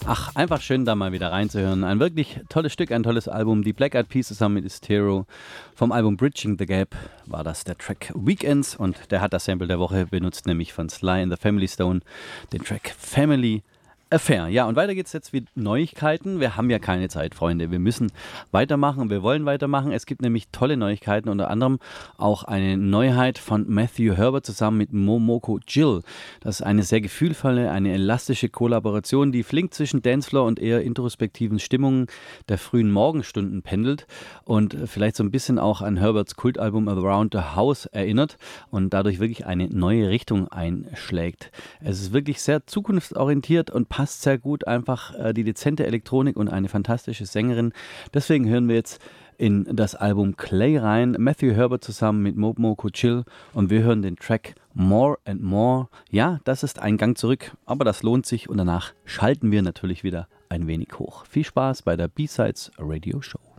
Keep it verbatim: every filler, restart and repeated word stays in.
Ach, einfach schön, da mal wieder reinzuhören. Ein wirklich tolles Stück, ein tolles Album. Die Black Eyed Peas zusammen mit Estero. Vom Album Bridging the Gap war das der Track Weekends und der hat das Sample der Woche benutzt, nämlich von Sly and the Family Stone, den Track Family Affair. Ja, und weiter geht's jetzt mit Neuigkeiten. Wir haben ja keine Zeit, Freunde. Wir müssen weitermachen. Wir wollen weitermachen. Es gibt nämlich tolle Neuigkeiten, unter anderem auch eine Neuheit von Matthew Herbert zusammen mit Momoko Jill. Das ist eine sehr gefühlvolle, eine elastische Kollaboration, die flink zwischen Dancefloor und eher introspektiven Stimmungen der frühen Morgenstunden pendelt und vielleicht so ein bisschen auch an Herberts Kultalbum Around the House erinnert und dadurch wirklich eine neue Richtung einschlägt. Es ist wirklich sehr zukunftsorientiert und passt passt sehr gut, einfach äh, die dezente Elektronik und eine fantastische Sängerin. Deswegen hören wir jetzt in das Album Clay rein, Matthew Herbert zusammen mit Momoko Chill und wir hören den Track More and More. Ja, das ist ein Gang zurück, aber das lohnt sich und danach schalten wir natürlich wieder ein wenig hoch. Viel Spaß bei der B-Sides Radio Show.